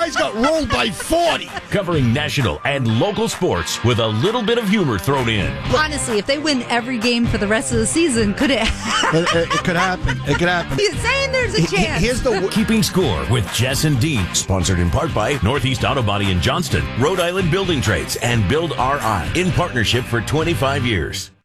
guys got rolled by 40. Covering national and local sports with a little bit of humor thrown in. Honestly, if they win every game for the rest of the season, could it It could happen. It could happen. He's saying there's a chance. Here's the Keeping Score with Jess and Dean. Sponsored in part by Northeast Auto Body in Johnston, Rhode Island Building Trades, and Build RI. In partnership for 25 years.